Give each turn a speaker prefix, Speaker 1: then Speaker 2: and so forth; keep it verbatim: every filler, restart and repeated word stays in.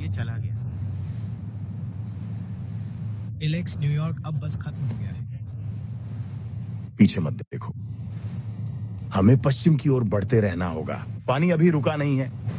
Speaker 1: ये चला गया। एलेक्स, न्यूयॉर्क अब बस खत्म हो गया है।
Speaker 2: पीछे मत देखो, हमें पश्चिम की ओर बढ़ते रहना होगा। पानी अभी रुका नहीं है।